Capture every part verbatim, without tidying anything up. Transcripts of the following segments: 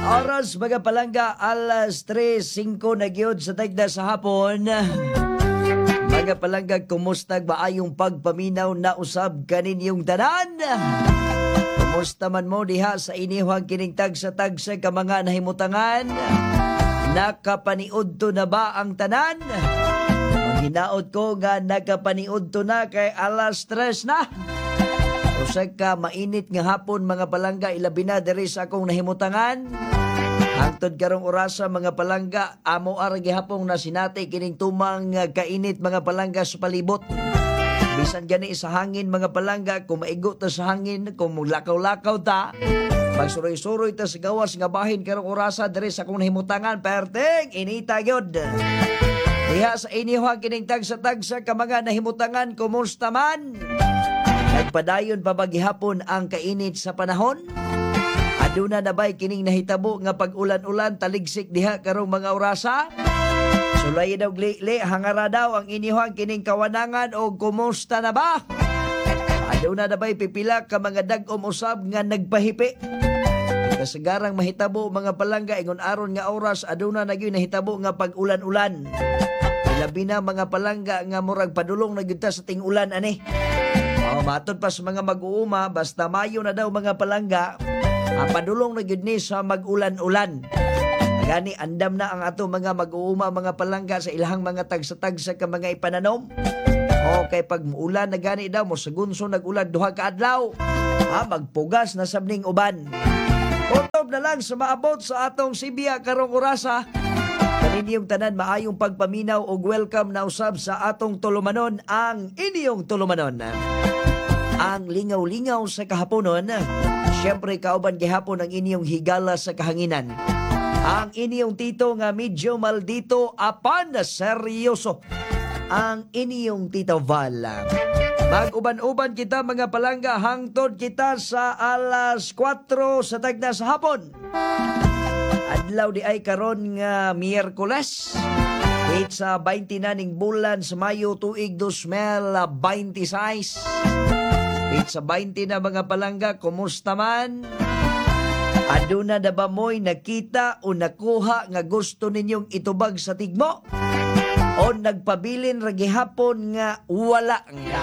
Oras mga palangga, alas tres singko na gyud sa tagda sa hapon. Mga palangga, kumusta maayong pagpaminaw na usab kaninyong tanan? Kumusta man mo diha sa inihang kining tagsa-tagsa ka mga nahimutangan? Nakapaniud to na ba ang tanan? Hinaot ko nga nakapaniud to na kay alas tres na. Usa ka mainit nga hapon mga palangga, ilabi na diri sa akong nahimutangan. Hangtod karong orasa mga palangga, amo ara gihapon na sinati kining tumang nga kainit mga palangga sa palibot. Bisan gani sa hangin mga palangga, kung maigo ta sa hangin, kung lakaw-lakaw ta, magsuroy-suroy ta sa gawas nga bahin karong orasa diri sa akong nahimutangan, perteng inita gyud. Diha sa inihang kining tagsa-tagsa ka mga nahimutangan, kumusta man? Nagpadayon pa ba gihapon ang kainit sa panahon? Aduna na ba'y kining nahitabo nga pag-ulan-ulan taligsik diha karong mga orasa? Sulay daw gli hangara daw ang inihang kining kawanangan o kumusta na ba? Aduna na ba'y pipila ka mga dag-om usab nga nagpahipi? Kasagarang mahitabo mga palangga, ingon aron nga oras aduna na gyud nahitabo nga pag-ulan-ulan. Labi na mga palangga nga murag padulong na gyud ta sa ting-ulan ani. Oh, matod pa sa mga mag-uuma, basta Mayo na daw mga palangga, ah, padulong na gyud ni sa mag-ulan-ulan. Gani andam na ang ato mga mag-uuma mga palangga sa ilahang mga tagsa-tagsa ka mga ipananom. Okay, pag muulan na gani daw mo sagunso nag-ulan duha ka adlaw. Ah, magpugas na sabning uban. Kutob na lang sa maabot sa atong Sibya karong orasa. Kaninyong tanan maayong pagpaminaw o welcome na usab sa atong tulumanon, ang inyong tulumanon. Ang lingaw-lingaw sa kahaponon, syempre kauban gihapon ang inyong higala sa kahanginan. Ang inyong tito nga medyo maldito apan na seryoso. Ang inyong tito Val. Mag-uban-uban kita mga palangga, hangtod kita sa alas kwatro sa tagna sa hapon. Adlaw di ay karon nga Miyerkules. Date sa twenty na ning bulan sa Mayo tuig twenty twenty-six. Date sa twenty na mga palangga, kumusta man? Aduna na ba mo'y nakita o nakuha nga gusto ninyong itubag sa tigmo? O nagpabilin ra gihapon nga wala nga?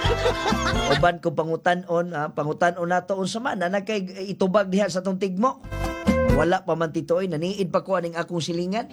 Uban ko pangutan-on, ha? Pangutan-on nato unsa man na kay itubag diha sa tong tigmo? Wala pa man tito ay naniid pa ko aning akong silingan.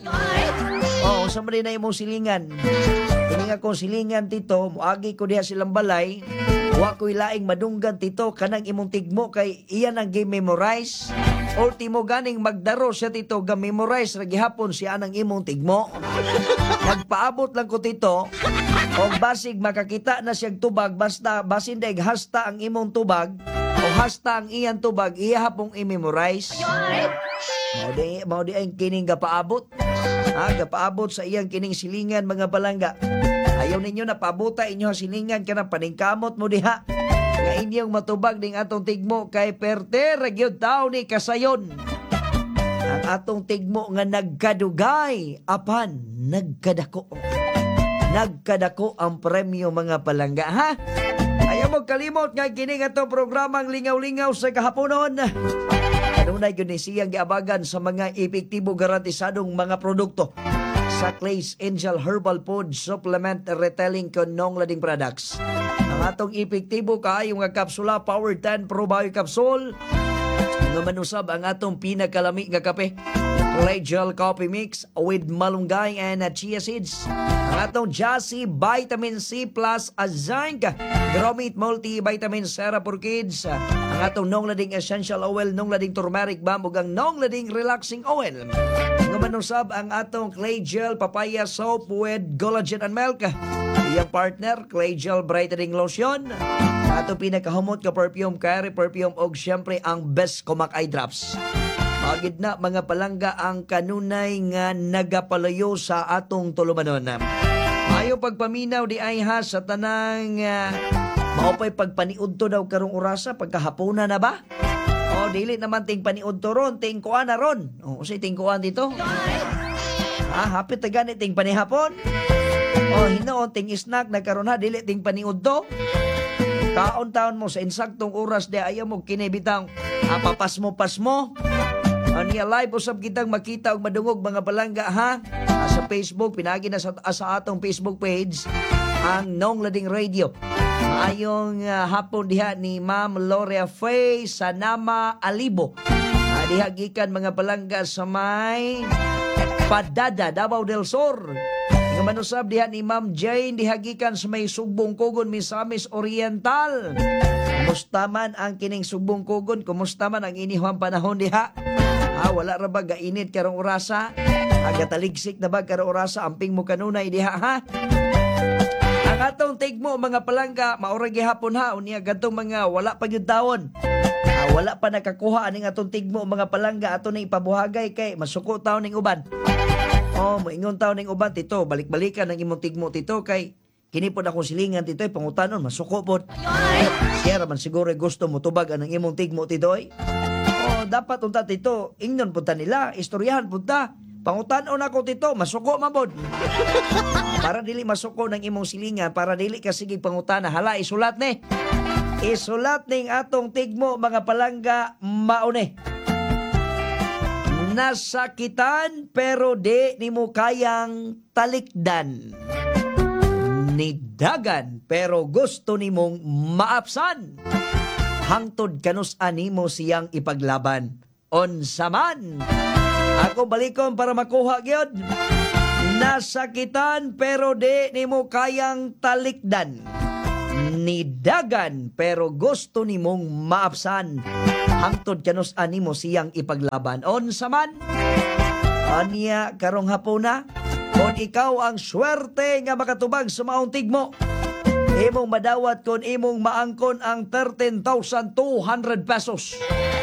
Oo, sa man na imong silingan. Ining akong silingan tito, muagi ko diha silang balay. Wa ko'y laing madunggan tito kanang imong tigmo kay iyan ang gi-memorize. O timo ganing magdaro siya tito ga-memorize ra gihapon siya anang imong tigmo. Nagpaabot lang ko tito. O basig makakita na siyang tubag basta basin daig hasta ang imong tubag. O hasta ang iyan tubag iya hapong i-memorize. Mao di mao di ang kining gapaabot. Ha, gapaabot sa iyang kining silingan mga palangga. Ayaw ninyo na pabuta inyo ang silingan kanang paningkamot mo diha. Nga inyong matubag ning atong tigmo kay perte ra gyud taw ni kasayon. Ang atong tigmo nga nagkadugay apan nagkadako. Nagkadako ang premyo mga palangga, ha? Ayaw mo kalimot nga kining atong programang lingaw-lingaw sa kahaponon. Kanunay yun ni siyang giabagan sa mga epektibo garantisadong mga produkto sa Clay's Angel Herbal Food Supplement Retailing Konong Lading Products. Ang atong epektibo kaayong nga kapsula Power ten Pro Bio Capsule nga manusab ang atong pinakalami nga kape Clay Gel Coffee Mix with malunggay and chia seeds. Ang atong Jassy Vitamin C Plus Zinc Gromit Multivitamin Syrup for Kids. Ang atong Nong Lading Essential Oil, Nong Lading Turmeric Balm ug ang Nong Lading Relaxing Oil. Nga manusab ang atong Clay Gel Papaya Soap with Collagen and Milk. Iyang partner Clay Gel Brightening Lotion. Atong pinakahumot ka perfume, curry perfume og syempre ang best Comac Eye Drops. Magid na mga palangga ang kanunay nga nagapalayo sa atong tulumanon. Mayo pagpaminaw di ay ha sa tanang uh, maupay pagpaniudto daw karong orasa pagkahapuna na ba? O dili naman ting paniudto ron, ting kuan na ron. O usay ting kuan dito. Ah, hapit ta gani ting panihapon. O hinoon ting snack na karon ha dili ting paniudto. Kaon taon mo sa insaktong oras di ayaw mo kinibitang apapas mo pas mo. Aniya live usab kitang makita og madungog mga palangga ha. Ah, sa Facebook pinagi na sa, sa atong Facebook page ang Nong Lading Radio. Maayong uh, hapon diha ni Ma'am Lorea Faye Sanama Alibo. Uh, diha gikan mga palangga sa may Padada, Davao del Sur. Nga manusab diha ni Ma'am Jane diha gikan sa may Sugbong Kugon, Misamis Oriental. Kumusta man ang kining Sugbong Kugon? Kumusta man ang inihang panahon diha? Ah, wala ra ba gainit karong orasa? Aga taligsik na ba karong orasa? Amping mo kanunay diha ha? Ang atong tigmo mga palangga, maura gihapon ha, unya gadtong mga wala pa gyud taon. Ah, wala pa nakakuha aning atong tigmo mga palangga ato ning ipabuhagay kay masuko taon ning uban. Oh, moingon taon ning uban tito, balik-balikan ang imong tigmo tito kay kini pod akong silingan tito pangutanon masuko pod. Siya ra man siguro gusto mo tubag ang imong tigmo tito. Oh, dapat unta tito, ingnon punta nila, istoryahan punta. Pangutanon ako tito, masuko mabod. Para dili masuko ng imong silingan, para dili ka sige pangutana, hala isulat ni. Isulat ning atong tigmo mga palangga maune. Nasakitan pero di nimo kayang talikdan. Nidagan pero gusto nimong maapsan. Hangtod kanus animo siyang ipaglaban. Unsa man. Ako balikon para makuha gyud. Nasakitan pero di nimo kayang talikdan. Nidagan pero gusto nimong maapsan. Hangtod kanus animo siyang ipaglaban. Unsa man. Anya karong hapuna, kung ikaw ang swerte nga makatubag sa maong tigmo, imong madawat kung imong maangkon ang thirteen thousand two hundred pesos.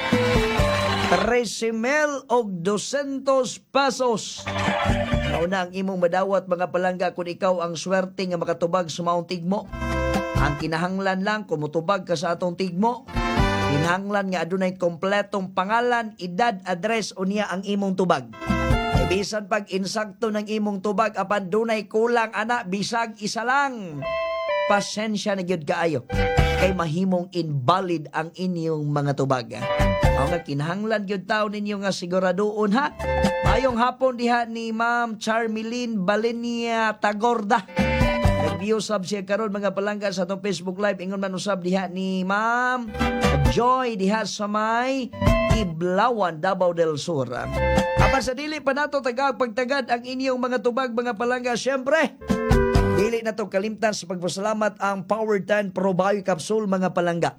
thirteen mil og dosyentos pesos. Nauna ang imong madawat mga palangga kung ikaw ang swerte nga makatubag sa maong tigmo. Ang kinahanglan lang kung mutubag ka sa atong tigmo, kinahanglan nga adunay kompletong pangalan, edad, address unya ang imong tubag. E bisan pag insakto ng imong tubag apan dunay kulang ana bisag isa lang. Pasensya na gyud kaayo kay mahimong invalid ang inyong mga tubag. Ang nga kinahanglan gyud taon ninyo nga siguraduon ha. Mayong hapon diha ni Ma'am Charmilyn Balenia Tagorda. Nag-view sub siya karon mga palangga sa atong Facebook Live. Ingon man usab diha ni Ma'am Joy diha sa may Iblawan, Davao del Sur. Apan sa dili pa nato tagag pagtagad ang inyong mga tubag mga palangga, syempre dili na to kalimtan sa pagpasalamat ang Power ten Pro Bio Capsule mga palangga.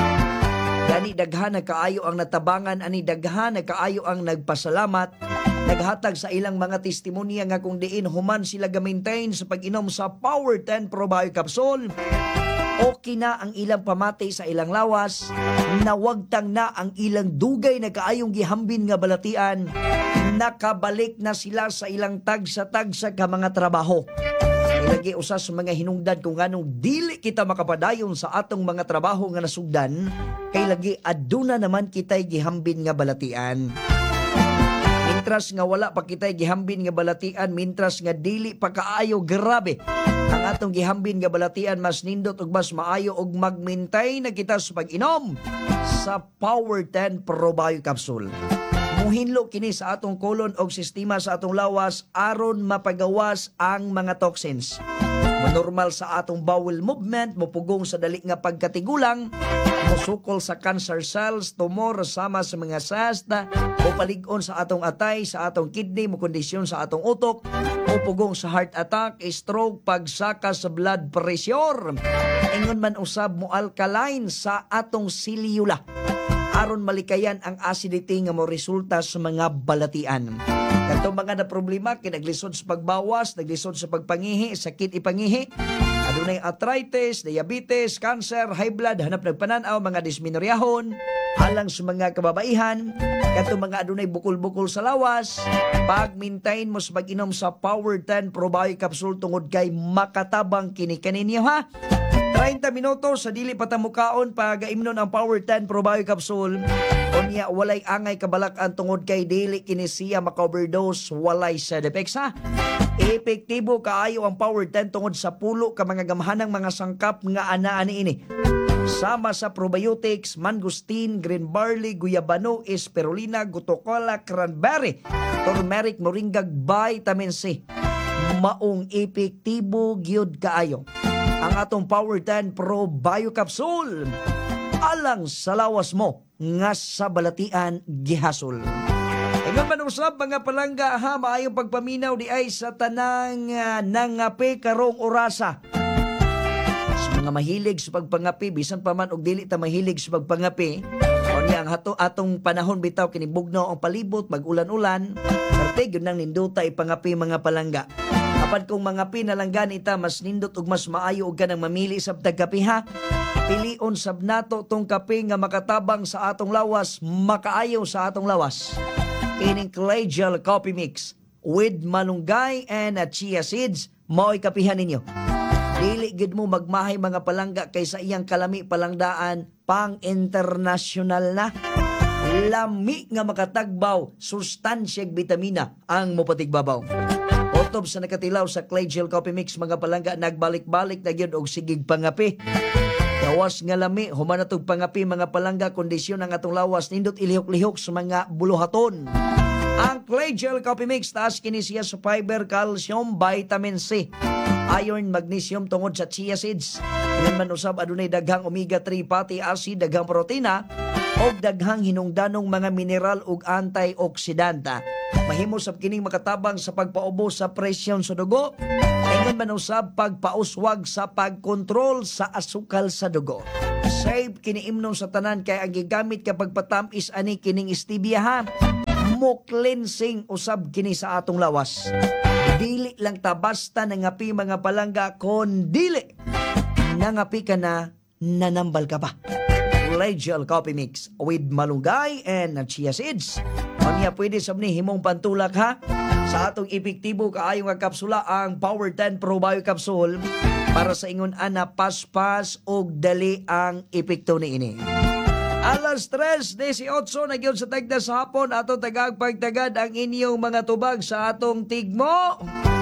Gani daghan na kaayo ang natabangan, ani daghan na kaayo ang nagpasalamat, naghatag sa ilang mga testimonya nga kung diin human sila ga-maintain sa pag-inom sa Power ten Pro Bio Capsule. Okay na ang ilang pamati sa ilang lawas, nawagtang na ang ilang dugay na kaayong gihambin nga balatian, nakabalik na sila sa ilang tagsa-tagsa ka mga trabaho. Ilagi usas sa mga hinungdan kung anong dili kita makapadayon sa atong mga trabaho nga nasugdan, kay lagi aduna naman kita'y gihambin nga balatian. Mintras nga wala pa kita'y gihambin nga balatian, mintras nga dili pa kaayo grabe ang atong gihambin nga balatian, mas nindot ug mas maayo og mag-maintain na kita sa pag-inom sa Power ten Pro Bio Capsule. Muhinlo kini sa atong kolon og sistema sa atong lawas aron mapagawas ang mga toxins. Manormal sa atong bowel movement, mupugong sa dali nga pagkatigulang, musukol sa cancer cells, tumor sama sa mga cyst, o palig-on sa atong atay, sa atong kidney, mukondisyon sa atong utok, mupugong sa heart attack, stroke, pagsaka sa blood pressure. Ingon man usab mo alkaline sa atong siliyula, aron malikayan ang acidity nga mo resulta sa mga balatian. Katong mga na problema kinaglisod sa pagbawas, naglisod sa pagpangihi, sakit ipangihi, adunay arthritis, diabetes, cancer, high blood, hanap nagpananaw, mga dysmenorrhahon, alang sa mga kababaihan, katong mga adunay bukol-bukol sa lawas, pag-maintain mo sa pag-inom sa Power ten Pro Bio Capsule tungod kay makatabang kini kaninyo ha. thirty minutos sa dili patamukaon pagaimnon ang Power ten Pro Bio Capsule. Unya walay angay kabalak-an tungod kay dili kini siya maka-overdose, walay side effects ha. Epektibo kaayo ang Power ten tungod sa pulo ka mga gamhanang mga sangkap nga ana ani ini. Sama sa probiotics, mangosteen, green barley, guyabano, spirulina, gutocola, cranberry, turmeric, moringa, vitamin C. Maong epektibo gyud kaayo ang atong Power ten Pro Bio Capsule alang sa lawas mo nga sa balatian gihasol. Ingon man usab mga palangga ha, maayong pagpaminaw di ay sa tanang uh, nangapi karong orasa. Sa mga mahilig sa pagpangapi, bisan pa man og dili ta mahilig sa pagpangapi, o niya ang hato atong panahon bitaw kini bugnaw ang palibot, mag-ulan-ulan, karte gyud nang ninduta ipangapi mga palangga. Kapag kung mangapi na lang ganita, mas nindot ug mas maayo og kanang mamili sa kape ha. Pilion sab nato tong kape nga makatabang sa atong lawas, makaayo sa atong lawas. Ining Clay Gel Coffee Mix with malunggay and uh, chia seeds, mao'y kapihan ninyo. Dili gid mo magmahay mga palangga kaysa iyang kalami palangdaan pang international na. Lami nga makatagbaw, sustansyag bitamina ang mopatigbabaw. Otob sa nakatilaw sa Clay Gel Coffee Mix mga palangga, nagbalik-balik na gyud og sigig pangapi. Lawas nga lami, humanatog pangapi mga palangga, kondisyon ang atong lawas, nindot ilihok-lihok sa mga buluhaton. Ang Clay Gel Coffee Mix, taas kini siya sa fiber, calcium, vitamin C, iron, magnesium tungod sa chia seeds. Ilan man usab adunay daghang omega three fatty acid, daghang protina, o daghang hinungdanong mga mineral ug antioxidanta. Mahimo sab kining makatabang sa pagpaubos sa presyon sa dugo. Ingon man usab pagpauswag sa pagkontrol sa asukal sa dugo. Save kini imnon sa tanan kay ang gigamit kapag patamis ani kining stevia ha. Mo cleansing usab kini sa atong lawas. Dili lang ta basta nangapi mga palangga, kon dili nangapi ka na nanambal ka pa. Clay Gel Coffee Mix with malunggay and chia seeds. Anya pwede sab ni himong pantulak ha sa atong epektibo kaayo nga kapsula, ang Power ten Pro Bio Capsule, para sa ingon ana paspas og dali ang epekto niini. Alas tres dieciocho na gyud sa tagda sa hapon, atong tagag pagtagad ang inyong mga tubag sa atong tigmo.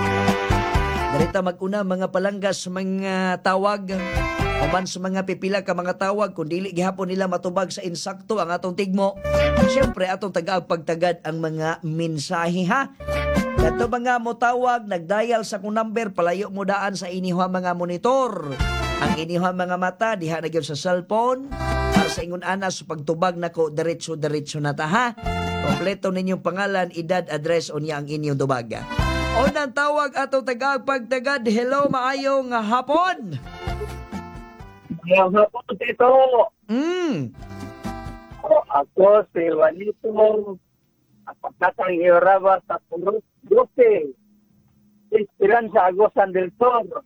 Darita mag-una mga palanggas, mga tawag Oman sa mga pipila ka mga tawag, kung dili gihapon nila matubag sa insakto ang atong tigmo, siyempre atong tagag pagtagad ang mga mensahe ha. Kato mga mo tawag, nagdial sa kung number, palayo mo daan sa iniha mga monitor. Ang iniha mga mata, diha na gyud sa cellphone, para sa ingon anas sa pagtubag nako, diretso-diretso na ta ha. Kompleto ninyong pangalan, edad, address, o niya ang inyong tubag. Unang tawag atong tagag pagtagad, hello, maayong hapon. Yung hapon dito. Mm. Oh, ako si Juanito. Apagkatang Ioraba sa Purus Duque. Esperanza Agosan del Toro.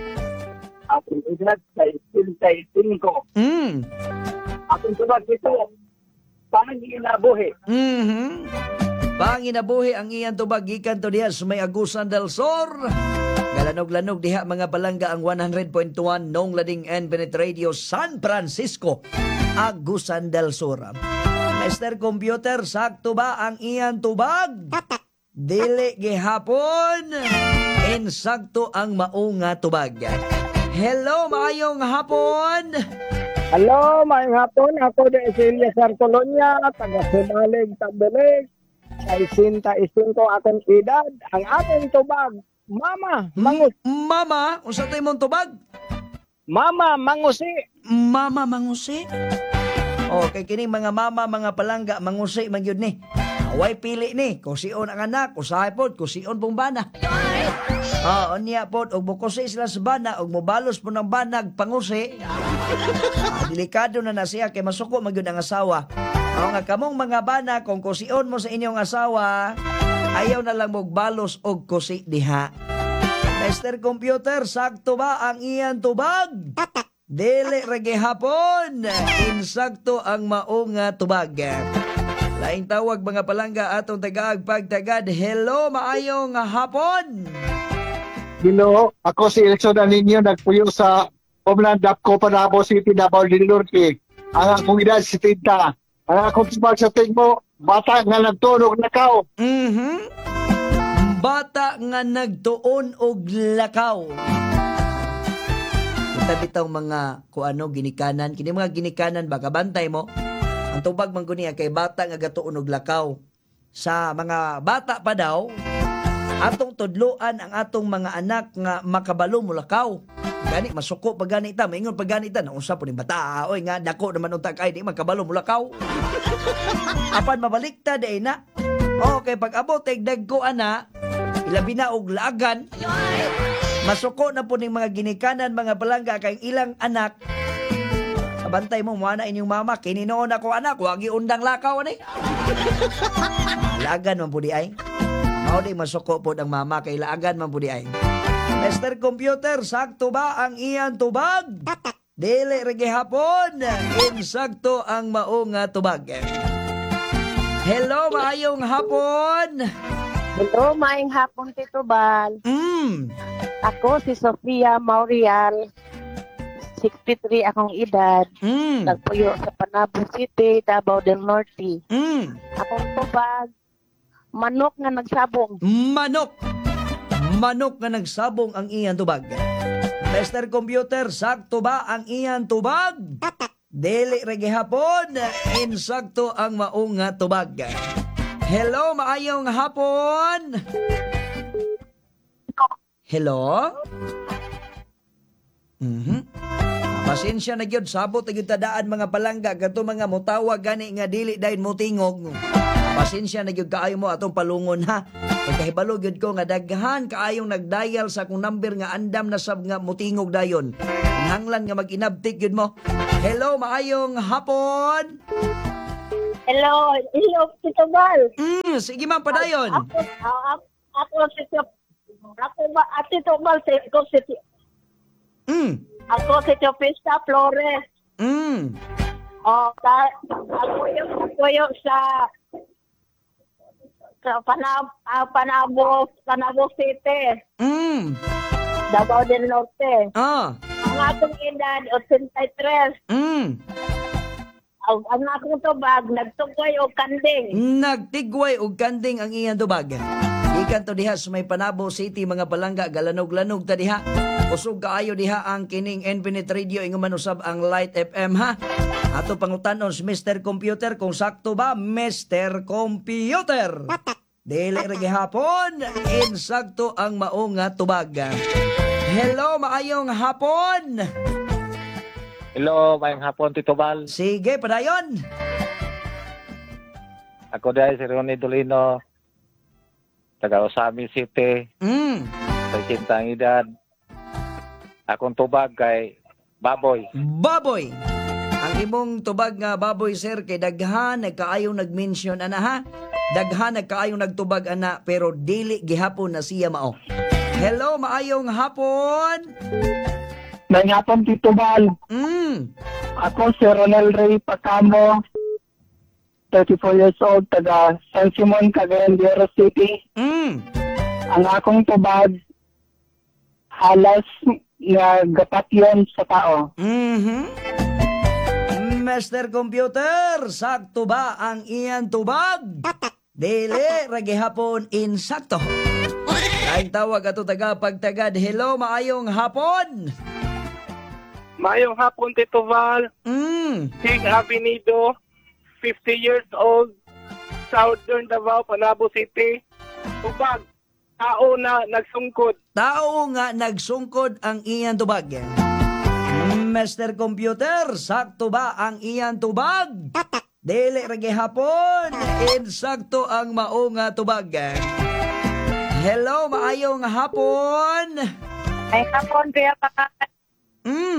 Akong edad sa sixty-five. Mm. Akong tubag dito. Parang inabuhi. Mm-hmm. Panginabuhi ang iyang tubag gikan to diha sa may Agusan del Sur. Galanog-lanog diha mga balangga ang one hundred point one Nong Lading and Benet Radio San Francisco, Agusan del Sur. Mister Computer, sakto ba ang iyang tubag? Dili gihapon. Insakto ang maunga tubag. Hello, maayong hapon. Hello, maayong hapon. Ako de Celia Sartolonia, taga Sumalig, Tabeleg. sixty-five akong edad. Ang ating tubag, Mama Mangus. Mama, unsa tay mong tubag? Mama Mangusi. Mama Mangusi. Oh, kay kini mga mama, mga palangga, mangusi man gyud ni. Way pili ni, kusion ang anak, usahay pod, kusion pong bana. Ah, oh, niya pod, og mukusi sila sa bana, og mobalos po ng banag, pangusi. Ah, delikado na na siya, kay masuko man gyud ang asawa. Ang nga kamong mga bana, kung kusion mo sa inyong asawa, ayaw na lang magbalos og kusi diha. Mister Computer, sakto ba ang iyang tubag? Dili ragi hapon. Insakto ang maunga tubag. Laing tawag mga palangga atong tagaag pagtagad. Hello, maayong hapon. Hello, ako si Elson Aninio, nagpuyo sa Homeland Dapco, Panabo City, Davao del Norte. Ang akong edad seventy. Ang akong tubag sa tingmo, bata nga nagtunog nakaw. Mhm. Bata nga nagtuon og lakaw. bitaw mga kuano ginikanan, kini mga ginikanan ba kabantay mo? Ang tubag man guni kay bata nga gatuon og lakaw. Sa mga bata pa daw, atong tudloan ang atong mga anak nga makabalo mo lakaw. Gani masuko pag gani ta, maingon pag gani ta, naunsa po ni bata, oy nga dako naman unta kay di makabalo mo lakaw. Apan mabaliktad ay na. Okay, pag abot ay dagko ana, ilabi na og laagan. Masuko na po ning mga ginikanan, mga palangga kay ilang anak. Kabantay mo mo na inyong mama, kininoon ako anak, wag undang lakaw ani. Laagan man po di ay. Mao di masuko po ang mama kay laagan man po di ay. mister Computer, sakto ba ang iyan tubag? Dili ra gihapon, insakto ang mao nga tubag. Hello, maayong hapon. Hello, maayong hapon, Tito Bal. Mm. Ako si Sofia Maurial, sixty-three akong edad. Mm. Nagpuyo sa Panabo City, Davao del Norte. Mm. Akong tubag, manok nga nagsabong. Manok. Manok nga nagsabong ang iyan tubag. mister Computer, sakto ba ang iyan tubag? Dili ra gihapon, insakto ang mao nga tubag. Hello, maayong hapon. Hello? Mhm. Pasensya na gyud, sabot na gyud tadaan mga palangga kadto mga mutawag gani nga dili dayon motingog. Pasensya na gyud kaayo mo atong palungon ha. Pagkahibalo gyud ko nga daghan kaayong nagdial sa akong number nga andam na sab nga motingog dayon. Hanglan nga mag-inabtik gyud mo. Hello, maayong hapon. Hello, hello, Tito Bal. Mm, sige man padayon. Ako, ako, ako si Tito, ako ba, at Tito Bal, si- ako si, Mm. ako si Topista Flores. Mm. O, ta, ako yung, ako yung sa, sa Panab, ah, Panabo, Panabo City, Mm. Davao del Norte. Ah. Ang atong edad, eighty-three. Mm. Ang, ang akong tubag, nagtukoy o kanding. Nagtigway og kanding ang iyang tubag. Ikan to diha sa may Panabo City mga palangga galanog-lanog ta diha. Usog kaayo diha ang kining Infinite Radio ingon man usab ang Light F M ha. Ato pangutanon si mister Computer kung sakto ba mister Computer. Dili ra gihapon, insakto ang mao nga tubag. Hello, maayong hapon. Hello, mayang hapon, Tito Bal. Sige, padayon. Ako dahil si Ronnie Dolino, taga Osami City, Mm. sa Quintang edad. Akong tubag kay Baboy. Baboy. Ang imong tubag nga baboy sir kay daghan nagkaayong nag-mention ana ha. Daghan nagkaayong nagtubag ana pero dili gihapon na siya mao. Hello, maayong hapon. May hapon, Tito Bal. Mm. Ako si Ronel Ray Pacamo, thirty-four years old, taga San Simon, Cagayan de Oro City. Mm. Ang akong tubag, halas nga gapatyon sa tao. Mhm. mister Computer, sakto ba ang iyan tubag? Dili ra gihapon insakto. Kaing tawag ato taga pagtagad. Hello, maayong hapon. Mayong hapon, Tito Val. Mm. Sig Avenido, fifty years old, Southern Davao, Panabo City. Tubag, tao na nagsungkod. Tao nga nagsungkod ang iyan tubag. mister Computer, sakto ba ang iyan tubag? Dili ra gihapon, insakto ang mao nga tubag. Hello, maayong hapon. Ay hapon, kaya pa Mm.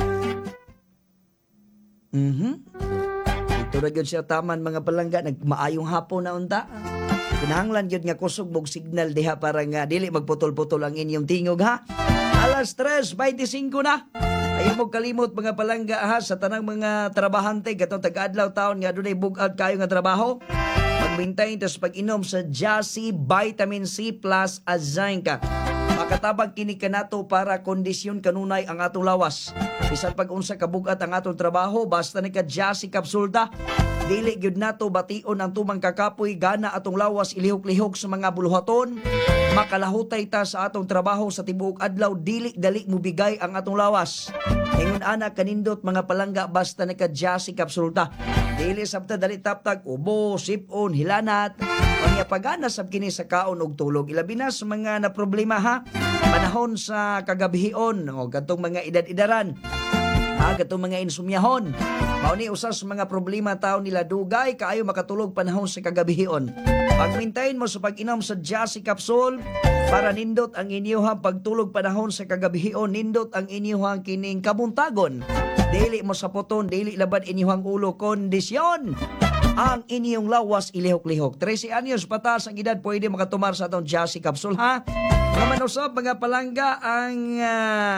Mhm. Ito ra gyud siya taman mga palangga nagmaayong hapon na unta. Kinahanglan gyud nga kusog mog signal diha para nga dili magputol-putol ang inyong tingog ha. Alas tres twenty-five na. Ayaw mo kalimot mga palangga ha sa tanang mga trabahante katong taga-adlaw taon nga dunay bug-out kayo nga trabaho. Magbintay tas pag-inom sa Jassy Vitamin C Plus Azinca. Makatabang kini kanato para kondisyon kanunay ang atong lawas. Bisan pag unsa ka bug-at ang atong trabaho basta ni ka Jassy kapsulta. Dili gyud nato bation ang tumang kakapoy gana atong lawas ilihok-lihok sa mga buluhaton. Makalahutay ta sa atong trabaho sa tibuok adlaw, dili dali mo bigay ang atong lawas. Ingon ana kanindot mga palangga basta nakadya si kapsulta. Dili sabta dali taptag ubo, sipon, hilanat. Unya pagana sab kini sa kaon og tulog. Ilabi na sa mga na problema ha. Panahon sa kagabihion o katong mga edad-edaran. Ha, katong mga insumyahon. Mao ni usas mga problema tao nila dugay kaayo makatulog panahon sa kagabihion. Pagmintayin mo sa pag-inom sa Jassy Capsule para nindot ang inyong pagtulog panahon sa kagabihion, nindot ang inyong kining kabuntagon. Dili mo sa puton, dili labad inyong ulo, kondisyon ang inyong lawas ilihok-lihok. trese anyos patas ang edad pwede makatumar sa atong Jassy Capsule ha. Naman usab mga palangga ang uh,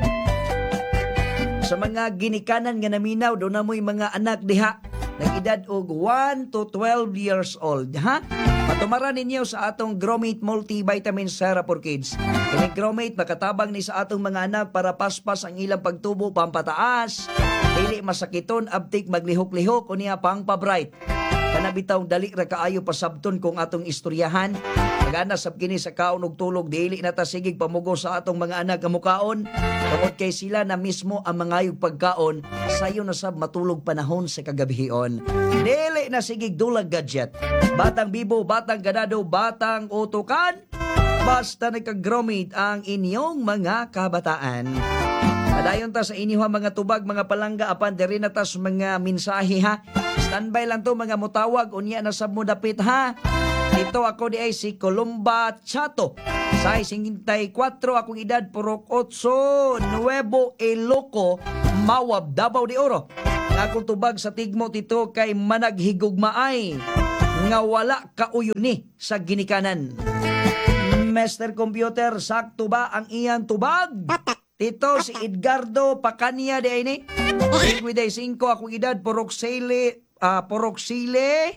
sa mga ginikanan nga naminaw do na mo'y mga anak diha ng edad og one to twelve years old ha. Patumaran ninyo sa atong Gromate Multivitamin Syrup for Kids. Kini Gromate makatabang ni sa atong mga anak para paspas ang ilang pagtubo pampataas, dili masakiton abtik maglihok-lihok unya pang pa-bright. Kanabitaw dali ra kaayo pasabton kung atong istoryahan. Pagana sab kini sa kaon ug tulog dili na ta sigig pamugo sa atong mga anak nga mukaon. Tungod kay sila na mismo ang mangayog pagkaon, sayo na sab matulog panahon sa kagabihion. Dili na sigig dulag gadget. Batang bibo, batang ganado, batang utukan, basta nagka-Gromate ang inyong mga kabataan. Padayon ta sa inyong mga tubag, mga palangga, apan diri na ta sa mga mensahe ha. Standby lang to mga mutawag, unya na sab mo dapit ha. Dito ako di ay si Columba Chato. Sa singintay-kwatro akong edad, purok otso, Nuevo Iloco, Mawab, Davao de Oro. Akong tubag sa tigmo tito kay managhigugmaay nga wala kauyuni sa ginikanan. Mister Computer, sakto ba ang iyang tubag? Tito si Edgardo Pacania de ay ni. cinco akong edad, purok sile, uh, purok sile,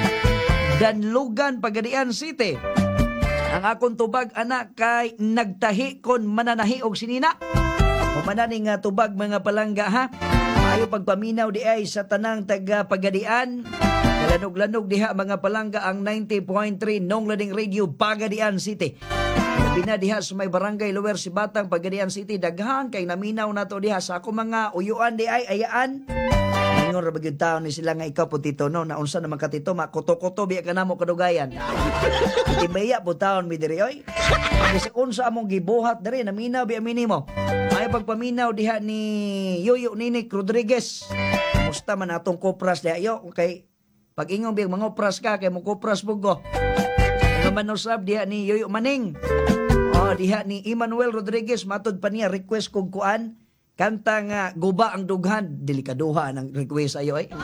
Danlugan, Pagadian City. Ang akong tubag anak kay nagtahi kon mananahi og sinina. Humanani nga tubag mga palangga ha. Ayo pagpaminaw di ay sa tanang taga Pagadian. Lanog-lanog diha mga palangga ang ninety point three Nonglading Radio Pagadian City. Labi na diha sa may barangay Lower Sibatang Pagadian City. Daghan kay naminaw nato diha sa ako mga uyuan di ay ayaan. Ingon ra bagyud taon ni sila nga ikaw po tito no naunsa naman ka tito makoto-koto biya kanamo kadugayan. Itibaya po taon mi diri oy. Kasi unsa among gibuhat diri naminaw biya minimo. Ay pagpaminaw diha ni Yoyo Ninik Rodriguez. Musta man atong kopras diha yo kay pag ingon biya mga opras ka kay mo kopras bugo. Naman usab diha ni Yoyo Maning. Oh diha ni Emmanuel Rodriguez matud pa niya request kog kuan. Kanta nga guba ang dughan, delikaduha ng request ayo ay.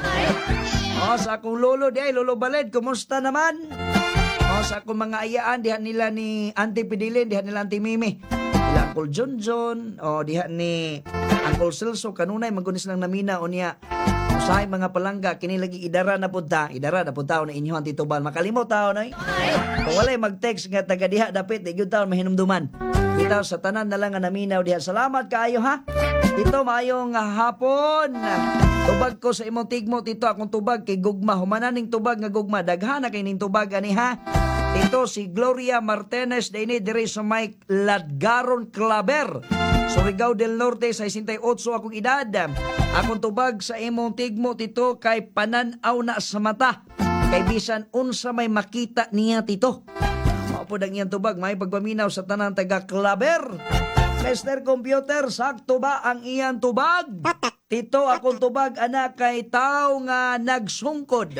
O sa akong lolo di ay, lolo Baled, kumusta naman? O sa akong mga ayaan, diha nila ni Auntie Pidilin, diha nila Auntie Mimi. Dila Uncle John John, o diha ni Uncle Celso, kanunay, magunis lang namina, o niya, usahay mga palangga, kini lagi idara na punta, idara na punta, o na inyo ang tituban, makalimot tao na eh. Kung walay mag-text nga taga diha, dapit, digyo tao, mahinumduman. Bitaw sa tanan na lang nga naminaw diha. Salamat kaayo ha. Ito mayong hapon. Tubag ko sa imong tigmo tito akong tubag kay gugma. Humananing tubag nga gugma. Daghana kay ning tubag ani ha. Ito si Gloria Martinez dini diri sa may Ladgaron Claver. Surigao del Norte sa sixty-eight akong edad. Akong tubag sa imong tigmo tito kay pananaw na sa mata. Kay bisan unsa may makita niya tito. Mao ang iyang tubag, may pagpaminaw sa tanang taga Claver. Mister Computer, sakto ba ang iyang tubag? Tito akong tubag anak kay tao nga nagsungkod.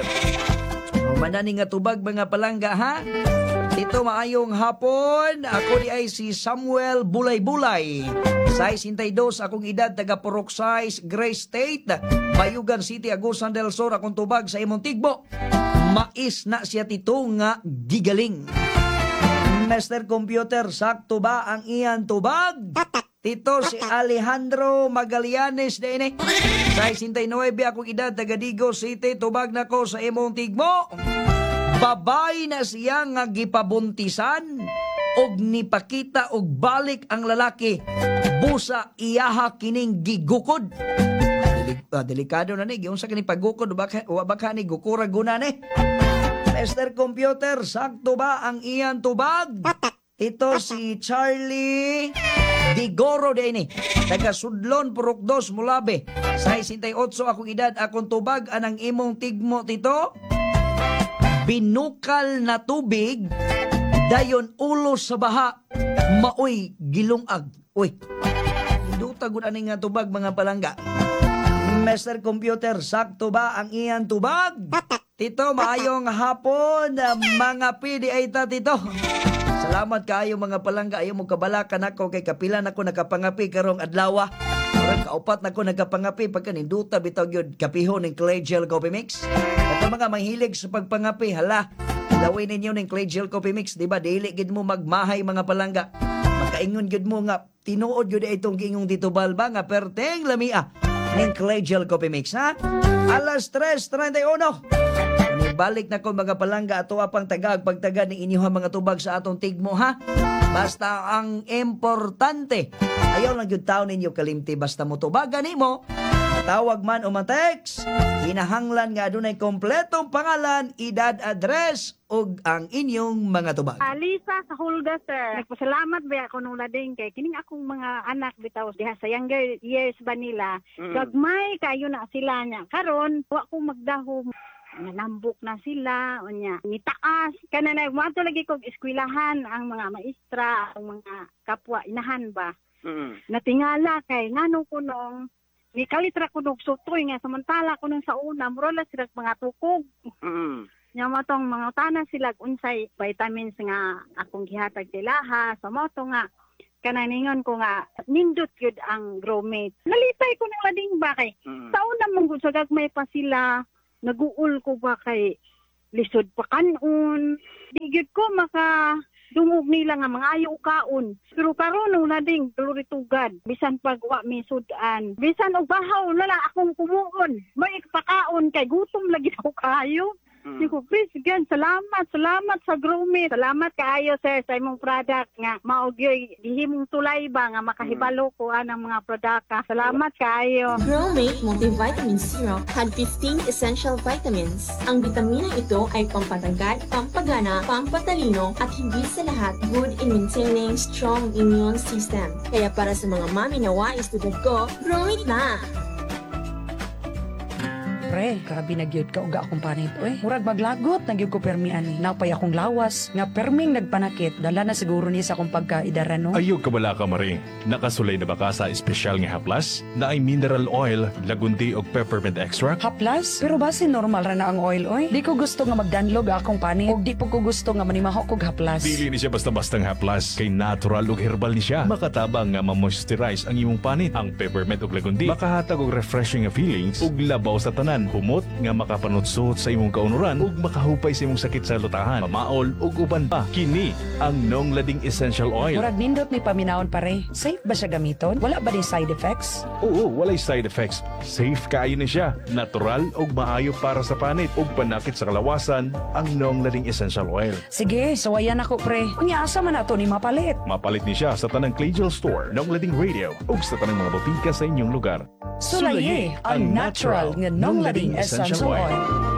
Manani nga tubag mga palangga ha. Tito maayong hapon. Ako di ay si Samuel Bulay-Bulay. Size sixty-two akong edad taga Purok Size, Gray State, Bayugan City, Agusan del Sur. Akong tubag sa imong tigbo. Mais na siya tito nga gigaling. Mister Computer, sakto ba ang iyang tubag? Tito si Alejandro Magallanes de ini. Sa sixty-nine akong edad, taga Digo City, tubag na ko sa imong tigmo. Babay na siya nga gipabuntisan og nipakita og balik ang lalaki. Busa iyaha kining gigukod. Deli- ah, delikado na ni. Yung sa kini pagukod, baka, wa baka ni gukura guna ni. mister Computer, sakto ba ang iyan tubag? Ito si Charlie Digoro de ini. Taga Sudlon, Purok dos, Mulabe. Sa sixty-eight akong edad, akong tubag, anang imong tigmo tito? Binukal na tubig, dayon ulo sa baha, maoy gilungag. Uy, induta gud ani nga tubag mga palangga. mister Computer, sakto ba ang iyan tubag? Tito, maayong hapon, mga P D A ta, tito. Salamat kaayo mga palangga, ayo mo kabalakan ako kay kapilan ako nakapangapi karong adlaw. Murag kaupat na ko nagkapangapi pagka ninduta bitaw gyud kapihon ng Clay Gel Coffee Mix. At mga mahilig sa pagpangapi, hala, laway ninyo ng Clay Gel Coffee Mix, di ba? Dili gid mo magmahay mga palangga. Makaingon gid mo nga tinuod gyud itong gingong dito balba nga perteng lamia ng Clay Gel Coffee Mix, ha? Alas tres treinta y uno. Balik na ko mga palangga ato apang tagag pagtagad ng inyong mga tubag sa atong tigmo, ha? Basta ang importante, ayaw lang yung taon ninyo kalimti, basta mo tubagan nimo, tawag man o matext, hinahanglan nga adunay kompletong pangalan, edad, address, ug ang inyong mga tubag. Alisa sa Hulga, sir. Nagpasalamat ba ako nung lading kay kining akong mga anak bitaw diha sa younger years ba nila. Mm. Gagmay kayo na sila niya. Karon, wa ko magdahom. Nalambok na sila, o niya, nitaas. Kana na, wato lagi kong eskwelahan ang mga maestra, ang mga kapwa, inahan ba. Mm. Natingala kay, nano ko nung, ni kalitra ko nung sutoy nga, samantala ko nung sa una, murala sila mga tukog. Mm. Nya mo tong mga tanan sila unsay vitamins nga akong gihatag tilaha, sa mo to nga, kananingon ko nga, nindot yun ang Gromate. Nalipay ko ng lading ba kay, Mm. sa una mong sa gagmay pa sila, naguul ko ba kay lisod pa kanon. Di gyud ko maka dungog nila nga mga ayo kaon. Pero karon nung lading tugad bisan pag wa mi sudan. Bisan og bahaw na lang akong kumuon. May pakaon kay gutom lagi ko kayo. Mm. Di ko, please, again, salamat, salamat sa Gromate. Salamat kaayo, sir, sa imong product nga maugyoy, dihimong tulay ba nga makahibalo ko anang mga produkta. Salamat kaayo. Gromate Multivitamin Syrup had fifteen essential vitamins. Ang bitaminang ito ay pampatagad, pampagana, pampatalino, at higit sa lahat, good in maintaining strong immune system. Kaya para sa mga mami na wais tulad ko, Gromate na! Pre, grabe na gyud ka uga akong panit, oy. Murag maglagot na gyud ko permi ani. Napay akong lawas nga perming nagpanakit. Dala na siguro ni sa akong pagkaidaran, no? Ayog ka wala ka maring. Nakasulay na ba ka sa espesyal nga haplas? Na ay mineral oil, lagundi o peppermint extract? Haplas? Pero base normal ra na ang oil, oy. Di ko gusto nga magdanlog akong panit. O di po ko gusto nga manimaho kog haplas. Dili ni siya basta-bastang haplas. Kay natural ug herbal ni siya. Makatabang nga ma-moisturize ang imong panit. Ang peppermint ug lagundi makahatag og refreshing nga feelings ug labaw sa tanan. Humot nga makapanutsuot sa imong kaunuran ug makahupay sa imong sakit sa lutahan, pamaol ug uban pa. Kini ang Nong Lading Essential Oil. Murag nindot ni paminawon pare. Safe ba siya gamiton? Wala ba din side effects? Oo, walay side effects. Safe kaayo na siya. Natural ug maayo para sa panit ug panakit sa kalawasan ang Nong Lading Essential Oil. Sige, sawayan ako pre. Unya asa man ato ni mapalit? Mapalit ni siya sa tanang Claygel Store, Nong Lading Radio ug sa tanang mga botika sa inyong lugar. Sulaye ang natural nga Nong Lading Essential Oil.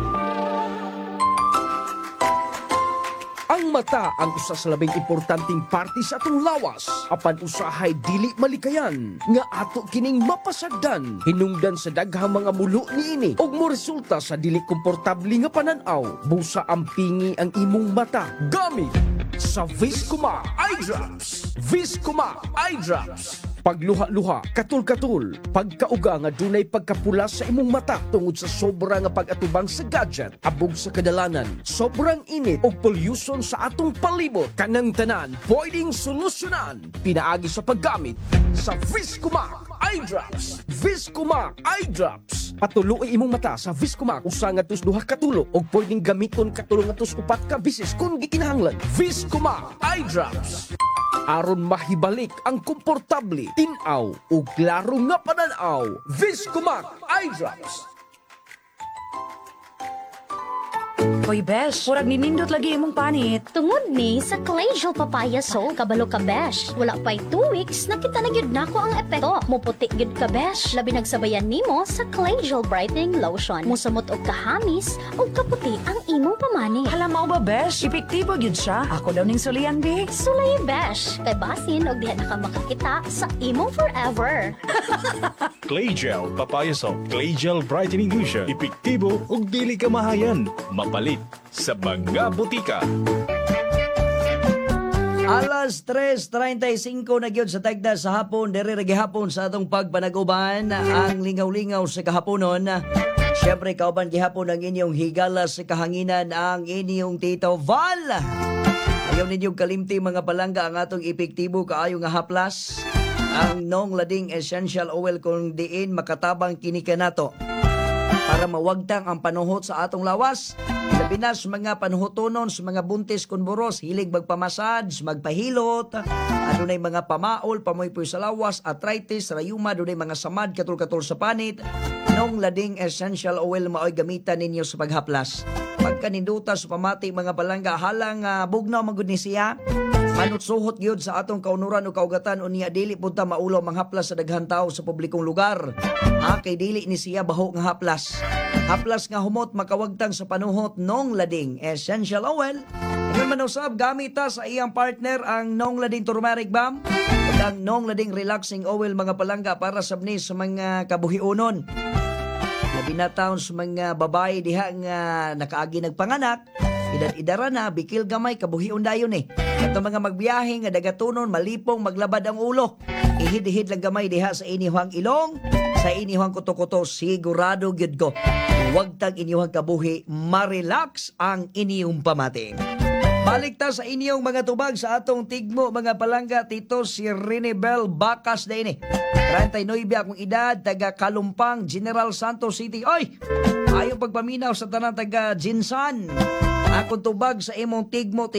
Ang mata ang usa sa labing importanteng parte sa atong lawas. Apan usahay dili malikayan nga ato kining mapasagdan hinungdan sa daghang mga mulo niini ug mo resulta sa dili komportable nga pananaw. Busa ang pingi ang imong mata gamit sa Viscoma Eye Drops. Viscoma Eye Drops. Pagluha-luha, katul-katul, pagkauga nga dunay pagkapula sa imong mata tungod sa sobra nga pag-atubang sa gadget, abog sa kadalanan, sobrang init o pollution sa atong palibot. Kanang tanan, pwedeng solusyonan pinaagi sa paggamit sa Viscomac Eye Drops. Viscomac Eye Drops. Patuloy imong mata sa Viscomac usa nga tus duha ka tulo o pwedeng gamiton katulong nga tus upat ka bisis kung gikinahanglan. Viscomac Eye Drops. Aron mahibalik ang komportable, tinaw o klaro nga pananaw. Viscomac Eye Drops. Koy besh, murag ninindot lagi imong panit. Tungod ni sa Clay Gel Papaya Soul kabalo ka besh. Wala pa'y two weeks nakita na gyud nako ang epekto. Muputi gyud ka besh. Labi nagsabayan nimo sa Clay Gel Brightening Lotion. Musamot og kahamis og kaputi ang imong pamani. Hala mao ba besh? Epektibo gyud siya. Ako daw ning sulian bi. Sulay besh. Kay basin og diha na ka makakita sa imong forever. Clay Gel Papaya Soap, Clay Gel Brightening Lotion, epektibo ug dili ka mahayan. Mapalit sa mga butika. Alas tres treinta y cinco na gyud sa tagda sa hapon, diri ra gihapon sa atong pagpanag-uban ang lingaw-lingaw sa kahaponon. Siyempre kauban gihapon ang inyong higala sa kahanginan ang inyong Tito Val. Ayaw ninyong kalimti mga palangga ang atong epektibo kaayo nga haplas. Ang Nong Lading Essential Oil kung diin makatabang kini kanato para mawagtang ang panuhot sa atong lawas. Labi na sa mga panuhotonon, sa mga buntis kun buros, hilig magpamassage, magpahilot, adunay mga pamaol, pamoy-poy sa lawas, arthritis, rayuma, adunay mga samad, katul-katul sa panit. Nong Lading Essential Oil maoy gamitan ninyo sa paghaplas. Pagkaninduta sa pamati mga palangga, halang uh, bugnaw magud ni siya. Manutsuhot gyud sa atong kaunuran o kaugatan unya dili punta maulo manghaplas sa daghan tawo sa publikong lugar. Ha kay dili ni siya baho nga haplas. Haplas nga humot makawagtang sa panuhot Nong Lading Essential Oil. Ingon man usab gamit ta sa iyang partner ang Nong Lading Turmeric Balm ug ang Nong Lading Relaxing Oil mga palangga para sabni sa mga kabuhiunon. Labi na taon sa mga babae diha nga nakaagi nagpanganak. Idad-idara na, bikil gamay, kabuhion dayon eh. At mga magbiyahe nga dagatunon, malipong, maglabad ang ulo. Ihid-ihid lang gamay diha sa inihang ilong, sa inihang kuto-kuto, sigurado gyud ko. Huwag tag inihang kabuhi, marelax ang inyong pamati. Balik ta sa inyong mga tubag sa atong tigmo, mga palangga, tito si Rinibel Bacas na ini. thirty-nine akong edad, taga Kalumpang, General Santos City. Oy! Ayaw pagpaminaw sa tanan taga Jinsan. Akong tubag sa imong tigmo,